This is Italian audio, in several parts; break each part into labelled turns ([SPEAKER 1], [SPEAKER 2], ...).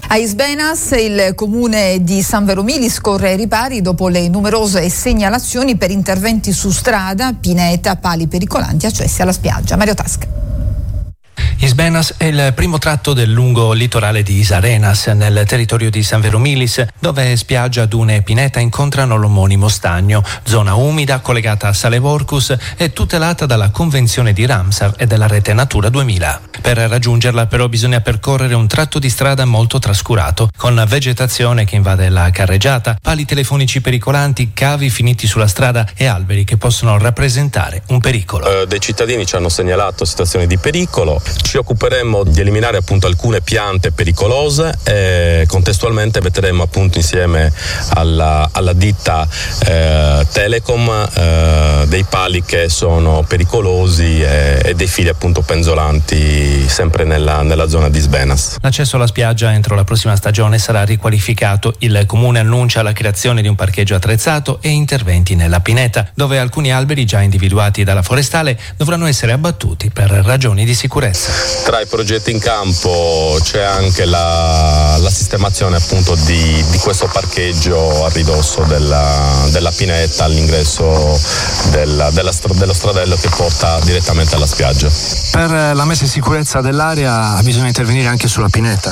[SPEAKER 1] A Isbenas il comune di San Vero Milis corre ai ripari dopo le numerose segnalazioni per interventi su strada, pineta, pali pericolanti, accessi alla spiaggia. Mario Tasca.
[SPEAKER 2] Isbenas è il primo tratto del lungo litorale di Isarenas, nel territorio di San Vero Milis, dove spiaggia, dune e pineta incontrano l'omonimo stagno, zona umida collegata a Sale Vorkus e tutelata dalla Convenzione di Ramsar e della Rete Natura 2000. Per raggiungerla però bisogna percorrere un tratto di strada molto trascurato, con vegetazione che invade la carreggiata, pali telefonici pericolanti, cavi finiti sulla strada e alberi che possono rappresentare un pericolo.
[SPEAKER 3] Dei cittadini ci hanno segnalato situazioni di pericolo. Ci occuperemo di eliminare appunto alcune piante pericolose e contestualmente metteremo appunto insieme alla ditta Telecom dei pali che sono pericolosi e dei fili appunto penzolanti sempre nella zona di Isbenas.
[SPEAKER 2] L'accesso alla spiaggia entro la prossima stagione sarà riqualificato. Il comune annuncia la creazione di un parcheggio attrezzato e interventi nella pineta, dove alcuni alberi già individuati dalla forestale dovranno essere abbattuti per ragioni di sicurezza.
[SPEAKER 3] Tra i progetti in campo c'è anche la sistemazione appunto di questo parcheggio a ridosso della pineta all'ingresso dello stradello che porta direttamente alla spiaggia.
[SPEAKER 4] Per la messa in sicurezza dell'area bisogna intervenire anche sulla pineta.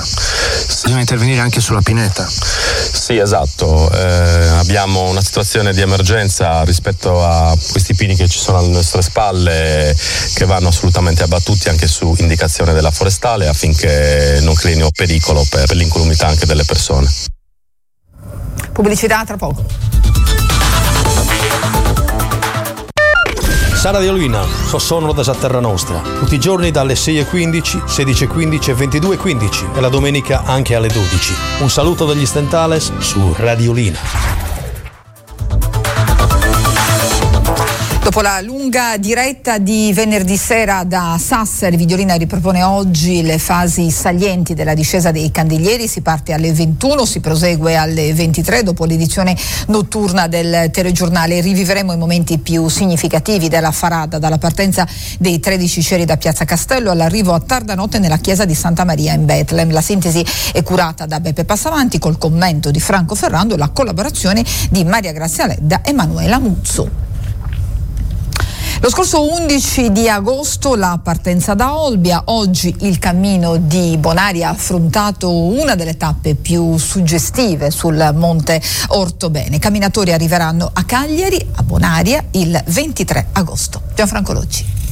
[SPEAKER 3] Sì, esatto. Abbiamo una situazione di emergenza rispetto a questi pini che ci sono alle nostre spalle, che vanno assolutamente abbattuti anche su indicazione della forestale affinché non creino pericolo per l'incolumità anche delle persone.
[SPEAKER 1] Pubblicità tra poco.
[SPEAKER 5] Sara Radiolina, sono da Terra Nostra, tutti i giorni dalle 6:15, 16:15 e 22:15 e la domenica anche alle 12. Un saluto dagli Stentales su Radiolina.
[SPEAKER 1] Dopo la lunga diretta di venerdì sera da Sassari, Videolina ripropone oggi le fasi salienti della discesa dei Candellieri. Si parte alle 21, si prosegue alle 23 dopo l'edizione notturna del telegiornale. Riviveremo i momenti più significativi della Farada, dalla partenza dei 13 ceri da Piazza Castello all'arrivo a tarda notte nella chiesa di Santa Maria in Betlem. La sintesi è curata da Beppe Passavanti col commento di Franco Ferrando e la collaborazione di Maria Grazia Ledda e Emanuela Muzzo. Lo scorso 11 di agosto la partenza da Olbia, oggi il cammino di Bonaria ha affrontato una delle tappe più suggestive sul Monte Ortobene. I camminatori arriveranno a Cagliari, a Bonaria, il 23 agosto. Gianfranco Loggi.